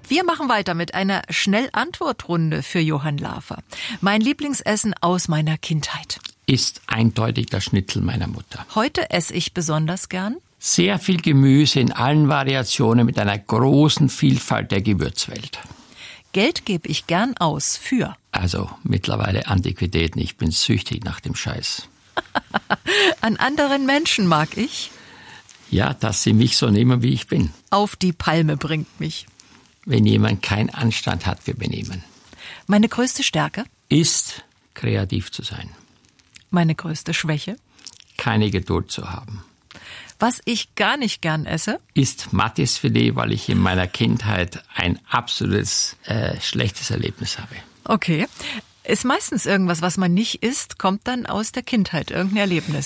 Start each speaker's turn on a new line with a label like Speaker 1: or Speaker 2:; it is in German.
Speaker 1: Wir machen weiter mit einer Schnellantwortrunde für Johann Lafer. Mein Lieblingsessen aus meiner Kindheit.
Speaker 2: Ist eindeutig das Schnitzel meiner Mutter.
Speaker 1: Heute esse ich besonders gern
Speaker 2: sehr viel Gemüse in allen Variationen mit einer großen Vielfalt der Gewürzwelt.
Speaker 1: Geld gebe ich gern aus für.
Speaker 2: Also mittlerweile Antiquitäten, ich bin süchtig nach dem Scheiß.
Speaker 1: An anderen Menschen mag ich.
Speaker 2: Ja, dass sie mich so nehmen, wie ich bin.
Speaker 1: Auf die Palme bringt mich.
Speaker 2: Wenn jemand keinen Anstand hat für Benehmen.
Speaker 1: Meine größte Stärke?
Speaker 2: Ist, kreativ zu sein.
Speaker 1: Meine größte Schwäche?
Speaker 2: Keine Geduld zu haben.
Speaker 1: Was ich gar nicht gern esse?
Speaker 2: Ist Mattisfilet, weil ich in meiner Kindheit ein absolutes schlechtes Erlebnis habe.
Speaker 1: Okay. Ist meistens irgendwas, was man nicht isst, kommt dann aus der Kindheit, irgendein Erlebnis.